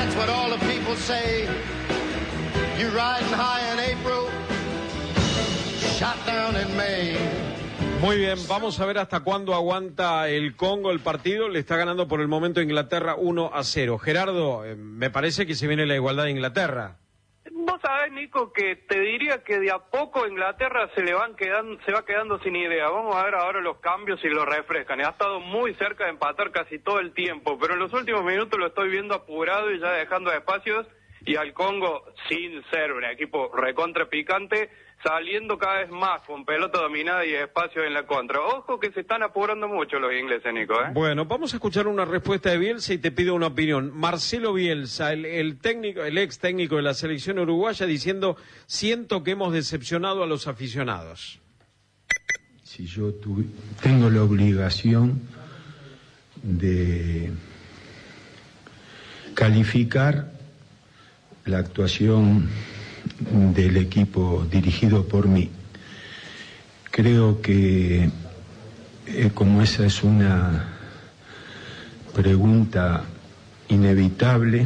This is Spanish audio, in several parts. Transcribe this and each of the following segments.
That's what all the people say. You riding high in April, shot down in May. Muy bien, vamos a ver hasta cuándo aguanta el Congo el partido. Le está ganando por el momento Inglaterra 1-0. Gerardo, me parece que se viene la igualdad de Inglaterra. Vos sabés, Nico, que te diría que de a poco Inglaterra se va quedando sin idea. Vamos a ver ahora los cambios y lo refrescan. Ha estado muy cerca de empatar casi todo el tiempo, pero en los últimos minutos lo estoy viendo apurado y ya dejando espacios, y al Congo, sin ser un equipo recontra picante, saliendo cada vez más con pelota dominada y espacio en la contra. Ojo que se están apurando mucho los ingleses, Nico, ¿eh? Bueno, vamos a escuchar una respuesta de Bielsa y te pido una opinión. Marcelo Bielsa, el ex técnico de la selección uruguaya, diciendo: siento que hemos decepcionado a los aficionados. Si yo tengo la obligación de calificar la actuación del equipo dirigido por mí, creo que como esa es una pregunta inevitable,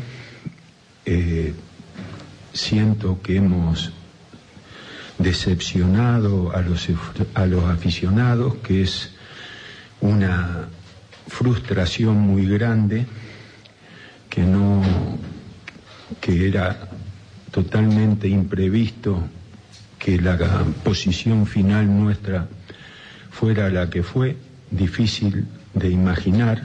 siento que hemos decepcionado a los aficionados, que es una frustración muy grande, que era totalmente imprevisto que la posición final nuestra fuera la que fue, difícil de imaginar,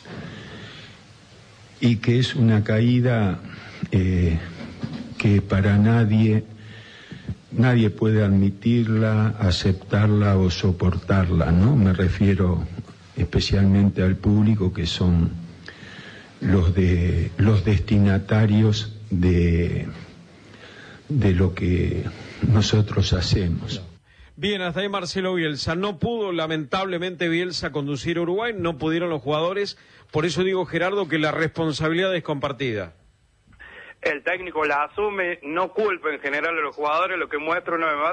y que es una caída que para nadie puede admitirla, aceptarla o soportarla, ¿no? Me refiero especialmente al público, que son los destinatarios de lo que nosotros hacemos. Bien, hasta ahí Marcelo Bielsa. No pudo, lamentablemente, Bielsa conducir a Uruguay, no pudieron los jugadores, por eso digo, Gerardo, que la responsabilidad es compartida. El técnico la asume, no culpa en general a los jugadores, lo que muestra una vez más